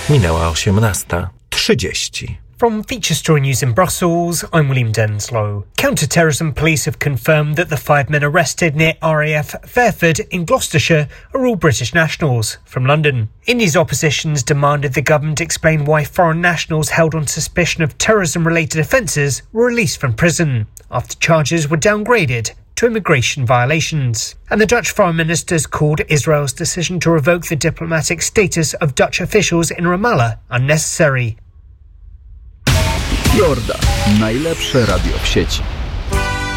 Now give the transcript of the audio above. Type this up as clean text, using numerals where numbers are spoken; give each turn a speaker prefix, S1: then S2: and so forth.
S1: Minęła 18:30.
S2: From Feature Story News in Brussels, I'm William Denslow. Counter-terrorism police have confirmed that the 5 men arrested near RAF Fairford in Gloucestershire are all British nationals from London. India's oppositions demanded the government explain why foreign nationals held on suspicion of terrorism-related offences were released from prison, after charges were downgraded to immigration violations. And the Dutch Foreign Minister's called Israel's decision to revoke the diplomatic status of Dutch officials in Ramallah unnecessary.
S3: Jorda. Najlepsze radio w sieci.